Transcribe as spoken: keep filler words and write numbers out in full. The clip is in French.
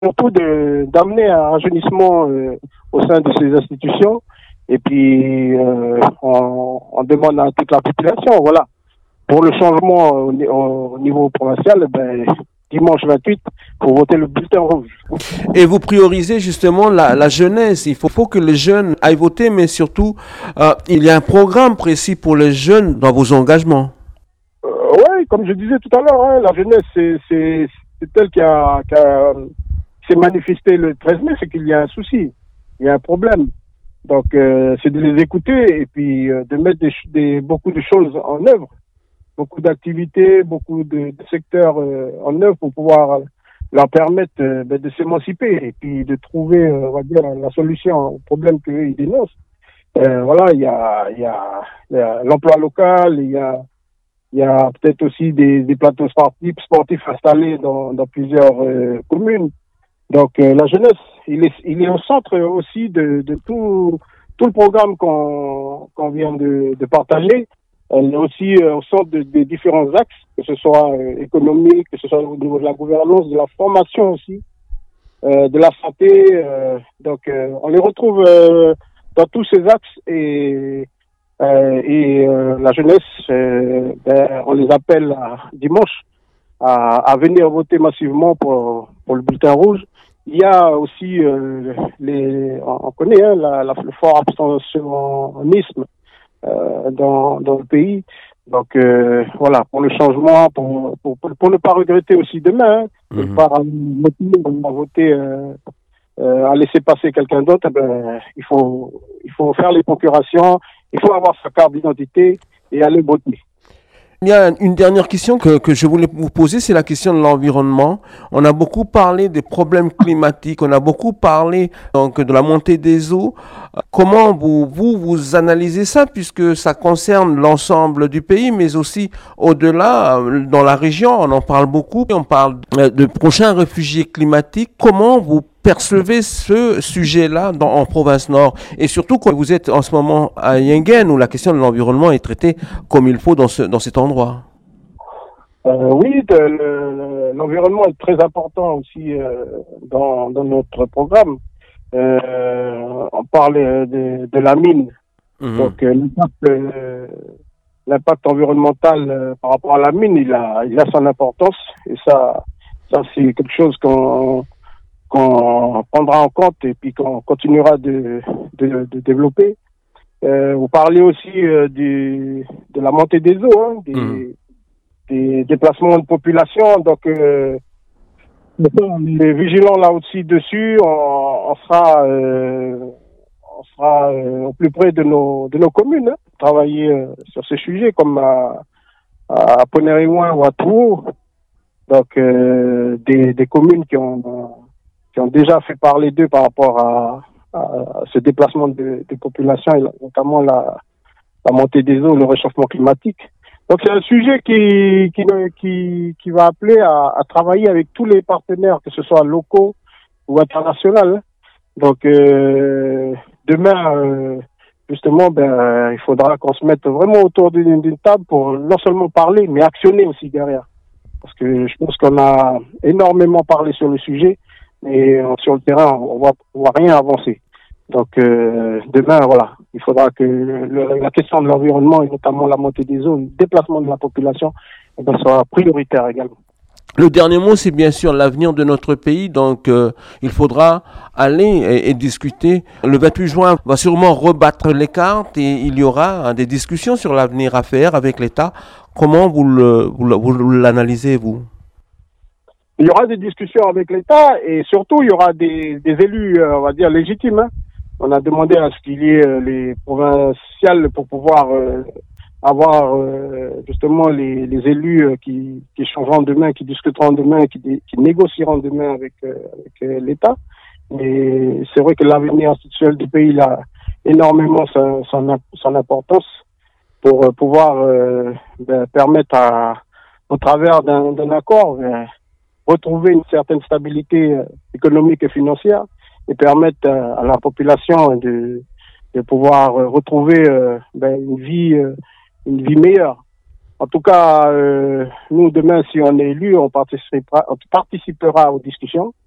surtout de, d'amener un rajeunissement euh, au sein de ces institutions. Et puis, euh, on, on demande à toute la population, voilà. Pour le changement au, au niveau provincial, ben, dimanche vingt-huit, pour voter le bulletin rouge. Et vous priorisez justement la, la jeunesse. Il faut, faut que les jeunes aillent voter, mais surtout, euh, il y a un programme précis pour les jeunes dans vos engagements. Euh, oui, comme je disais tout à l'heure, hein, la jeunesse, c'est, c'est, c'est elle qui, a, qui, a, qui s'est manifestée le treize mai, c'est qu'il y a un souci, il y a un problème. Donc, euh, c'est de les écouter et puis euh, de mettre des, des, beaucoup de choses en œuvre. Beaucoup d'activités, beaucoup de, de secteurs euh, en œuvre pour pouvoir leur permettre euh, ben, de s'émanciper et puis de trouver, euh, on va dire, la solution au problème qu'ils dénoncent. Euh, voilà, il y a, il y a, il y a l'emploi local, il y a, il y a peut-être aussi des, des plateaux sportifs, sportifs installés dans, dans plusieurs euh, communes. Donc euh, la jeunesse, il est, il est au centre aussi de, de tout, tout le programme qu'on, qu'on vient de, de partager. Elle est aussi euh, au centre de, des différents axes, que ce soit euh, économique, que ce soit au niveau de la gouvernance, de la formation aussi, euh, de la santé. Euh, donc, euh, on les retrouve euh, dans tous ces axes et, euh, et euh, la jeunesse, euh, ben, on les appelle à, dimanche à, à venir voter massivement pour, pour le bulletin rouge. Il y a aussi, euh, les, on connaît hein, la, la, le fort abstentionnisme. Euh, dans, dans le pays. Donc euh, voilà, pour le changement, pour, pour, pour ne pas regretter aussi demain, hein, mmh. ne pas à voter, euh, euh, à laisser passer quelqu'un d'autre, eh ben, il faut il faut faire les procurations, il faut avoir sa carte d'identité et aller voter. Il y a une dernière question que, que je voulais vous poser, c'est la question de l'environnement. On a beaucoup parlé des problèmes climatiques, on a beaucoup parlé donc de la montée des eaux. Comment vous, vous, vous analysez ça, puisque ça concerne l'ensemble du pays, mais aussi au-delà, dans la région, on en parle beaucoup, on parle de prochains réfugiés climatiques. Comment vous percevez ce sujet-là dans, en province nord, et surtout quand vous êtes en ce moment à Yingen où la question de l'environnement est traitée comme il faut dans, ce, dans cet endroit? euh, Oui, de, le, l'environnement est très important aussi euh, dans, dans notre programme. Euh, on parle de, de la mine, mmh. donc euh, l'impact, euh, l'impact environnemental euh, par rapport à la mine, il a, il a son importance, et ça, ça c'est quelque chose qu'on qu'on prendra en compte et puis qu'on continuera de, de, de développer. Euh, vous parlez aussi euh, du, de la montée des eaux, hein, des, mmh. des déplacements de population. Donc, euh, on est vigilant là aussi dessus. On, on sera, euh, on sera euh, au plus près de nos, de nos communes, hein, travailler euh, sur ces sujets comme à, à Poneriouin ou à Trou. Donc, euh, des, des communes qui ont qui ont déjà fait parler d'eux par rapport à, à, à ce déplacement de, de population, et notamment la, la montée des eaux, le réchauffement climatique. Donc c'est un sujet qui, qui, qui, qui va appeler à, à travailler avec tous les partenaires, que ce soit locaux ou internationaux. Donc euh, demain, euh, justement, ben, il faudra qu'on se mette vraiment autour d'une, d'une table pour non seulement parler, mais actionner aussi derrière. Parce que je pense qu'on a énormément parlé sur le sujet, et sur le terrain, on va, on va rien avancer. Donc euh, demain, voilà, il faudra que le, la question de l'environnement et notamment la montée des eaux, le déplacement de la population, eh ben, soit prioritaire également. Le dernier mot, c'est bien sûr l'avenir de notre pays. Donc, euh, il faudra aller et, et discuter. Le vingt-huit juin va sûrement rebattre les cartes et il y aura hein, des discussions sur l'avenir à faire avec l'État. Comment vous, le, vous, vous l'analysez, vous ? Il y aura des discussions avec l'État et surtout, il y aura des, des élus, euh, on va dire, légitimes. Hein. On a demandé à ce qu'il y ait euh, les provinciales pour pouvoir euh, avoir euh, justement les, les élus euh, qui, qui changeront demain, qui discuteront demain, qui, qui négocieront demain avec, euh, avec euh, l'État. Et c'est vrai que l'avenir institutionnel du pays a énormément son, son, son importance pour euh, pouvoir euh, ben, permettre à, au travers d'un, d'un accord, ben, retrouver une certaine stabilité euh, économique et financière et permettre euh, à la population de, de pouvoir euh, retrouver euh, ben, une vie euh, une vie meilleure. En tout cas, euh, nous demain, si on est élu, on participera, on participera aux discussions